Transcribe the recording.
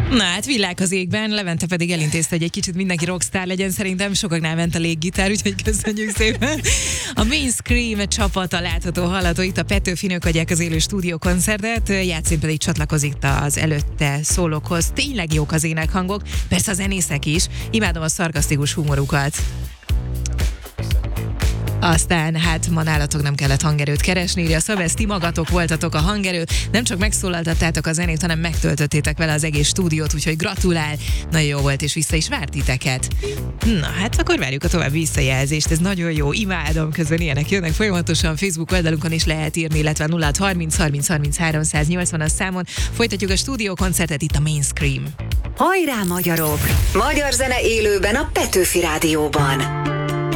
Na hát villák az égben, Levente pedig elintézte, hogy egy kicsit mindenki rockstar legyen, szerintem sokaknál ment a léggitár, úgyhogy köszönjük szépen. A Mainstream csapata látható, hallható itt a Petőfinők adják az élő stúdiókoncertet, Játszín pedig csatlakozik az előtte szólókhoz. Tényleg jók az énekhangok, persze a zenészek is, imádom a szarkasztikus humorukat. Aztán hát ma nálatok nem kellett hangerőt keresni, írja Szabesz, ti magatok voltatok a hangerő, nem csak megszólaltattátok a zenét, hanem megtöltöttétek vele az egész stúdiót, úgyhogy gratulál, nagyon jó volt, és vissza is várt titeket. Na hát akkor várjuk a további visszajelzést, ez nagyon jó, imádom, közben ilyenek jönnek folyamatosan, Facebook oldalunkon is lehet írni, illetve 0630 30 30 380-as számon. Folytatjuk a stúdiókoncertet itt a Mainstream. Hajrá magyarok! Magyar zene élőben a Petőfi Rádióban.